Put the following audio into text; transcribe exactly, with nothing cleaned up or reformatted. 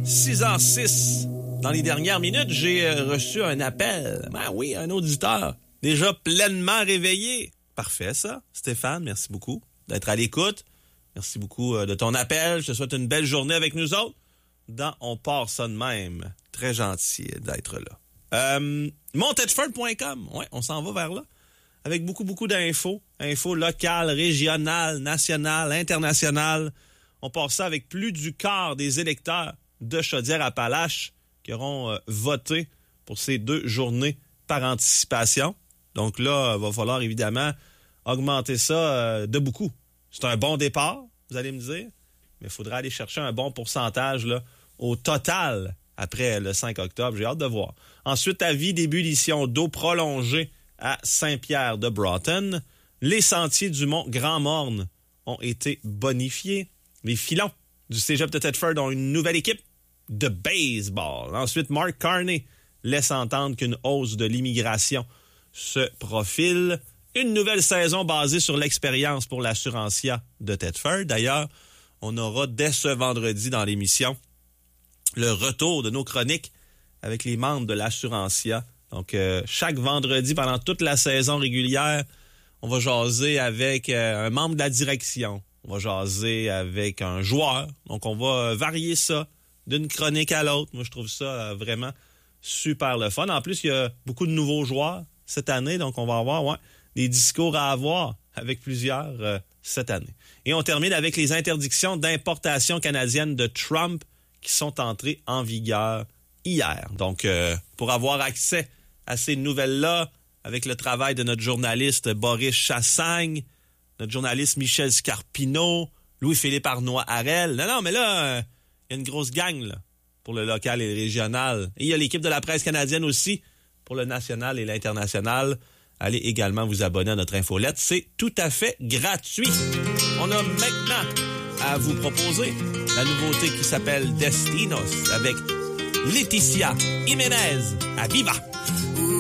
six heures six. Dans les dernières minutes, j'ai reçu un appel. Ben oui, un auditeur. Déjà pleinement réveillé. Parfait, ça. Stéphane, merci beaucoup d'être à l'écoute. Merci beaucoup de ton appel. Je te souhaite une belle journée avec nous autres. Dans On part ça de même. Très gentil d'être là. Euh, Montedford point com. Ouais, on s'en va vers là. Avec beaucoup, beaucoup d'infos. Infos locales, régionales, nationales, internationales. On part ça avec plus du quart des électeurs de Chaudière-Appalaches qui auront euh, voté pour ces deux journées par anticipation. Donc là, il va falloir évidemment augmenter ça euh, de beaucoup. C'est un bon départ, vous allez me dire, mais il faudra aller chercher un bon pourcentage là, au total après le cinq octobre. J'ai hâte de voir. Ensuite, avis d'ébullition d'eau prolongée à Saint-Pierre-de-Broughton. Les sentiers du mont Grand-Morne ont été bonifiés. Les filons du cégep de Thetford ont une nouvelle équipe de baseball. Ensuite, Mark Carney laisse entendre qu'une hausse de l'immigration se profile. Une nouvelle saison basée sur l'expérience pour l'Assurancia de Thetford. D'ailleurs, on aura dès ce vendredi dans l'émission le retour de nos chroniques avec les membres de l'Assurancia. Donc, euh, chaque vendredi, pendant toute la saison régulière, on va jaser avec euh, un membre de la direction. On va jaser avec un joueur. Donc, on va varier ça d'une chronique à l'autre. Moi, je trouve ça euh, vraiment super le fun. En plus, il y a beaucoup de nouveaux joueurs cette année. Donc, on va avoir ouais, des discours à avoir avec plusieurs euh, cette année. Et on termine avec les interdictions d'importation canadienne de Trump qui sont entrées en vigueur hier. Donc, euh, pour avoir accès à ces nouvelles-là, avec le travail de notre journaliste Boris Chassagne, notre journaliste Michel Scarpino, Louis-Philippe Arnois-Harel. Non, non, mais là, il euh, y a une grosse gang là, pour le local et le régional. Et il y a l'équipe de la presse canadienne aussi pour le national et l'international. Allez également vous abonner à notre infolette. C'est tout à fait gratuit. On a maintenant à vous proposer la nouveauté qui s'appelle Destinos avec Laetitia Jiménez à Viva.